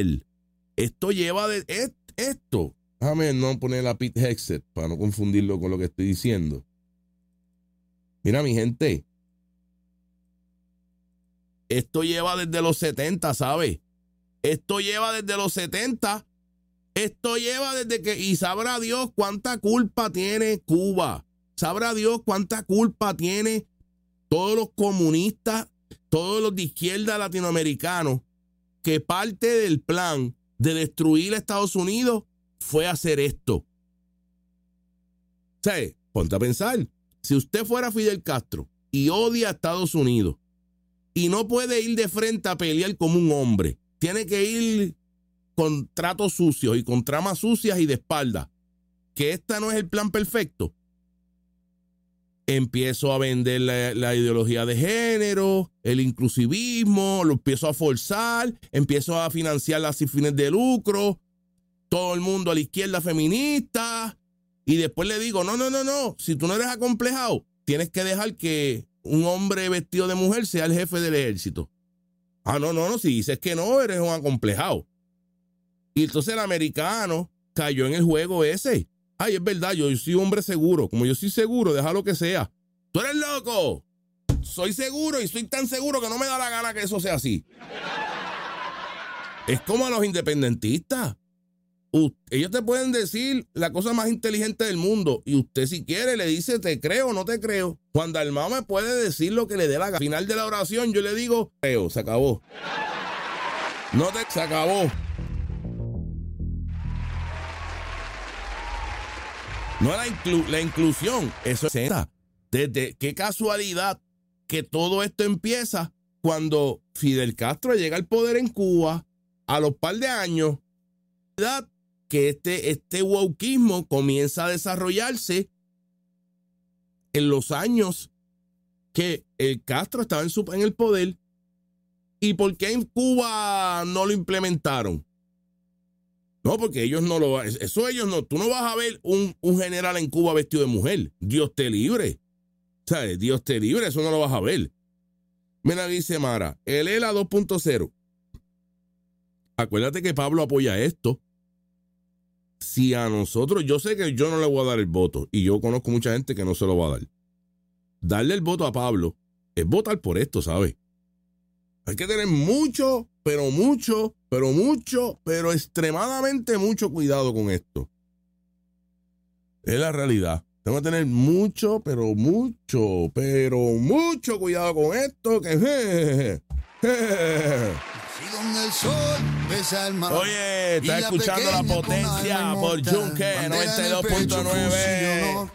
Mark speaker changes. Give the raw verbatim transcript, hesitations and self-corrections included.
Speaker 1: Fidel. Esto lleva de es, esto. Déjame no poner a Pete Hegseth para no confundirlo con lo que estoy diciendo. Mira, mi gente. Esto lleva desde los setenta, ¿sabes? Esto lleva desde los setenta. Esto lleva desde que... Y sabrá Dios cuánta culpa tiene Cuba. Sabrá Dios cuánta culpa tiene todos los comunistas, todos los de izquierda latinoamericanos, que parte del plan de destruir a Estados Unidos fue hacer esto. O sea, ponte a pensar, si usted fuera Fidel Castro y odia a Estados Unidos y no puede ir de frente a pelear como un hombre, tiene que ir con tratos sucios y con tramas sucias y de espalda, que este no es el plan perfecto. Empiezo a vender la, la ideología de género, el inclusivismo, lo empiezo a forzar, empiezo a financiar las sin fines de lucro, todo el mundo a la izquierda feminista, y después le digo, no, no, no, no, si tú no eres acomplejado, tienes que dejar que un hombre vestido de mujer sea el jefe del ejército. Ah, no, no, no, si dices que no, eres un acomplejado. Y entonces el americano cayó en el juego ese. Ay, es verdad, yo soy un hombre seguro. Como yo soy seguro, deja lo que sea. ¡Tú eres loco! Soy seguro y soy tan seguro que no me da la gana que eso sea así. Es como a los independentistas. Uh, ellos te pueden decir la cosa más inteligente del mundo y usted si quiere le dice te creo o no te creo. Juan Dalmau me puede decir lo que le dé la gana. Al final de la oración yo le digo creo, se acabó. No te... se acabó. No la, inclu la inclusión, eso es desde qué casualidad que todo esto empieza cuando Fidel Castro llega al poder en Cuba a los par de años, que este, este wokismo comienza a desarrollarse en los años que el Castro estaba en, su, en el poder. ¿Y por qué en Cuba no lo implementaron? No, porque ellos no lo... Eso ellos no... Tú no vas a ver un, un general en Cuba vestido de mujer. Dios te libre. ¿Sabes? Dios te libre. Eso no lo vas a ver. Mira, dice Mara. El E L A dos punto cero. Acuérdate que Pablo apoya esto. Si a nosotros... Yo sé que yo no le voy a dar el voto. Y yo conozco mucha gente que no se lo va a dar. Darle el voto a Pablo es votar por esto, ¿sabes? Hay que tener mucho, pero mucho, pero mucho, pero extremadamente mucho cuidado con esto. Es la realidad. Tengo que tener mucho, pero mucho, pero mucho cuidado con esto. Que jejeje, jejeje. Oye, está escuchando La Potencia por Yunque noventa y dos punto nueve.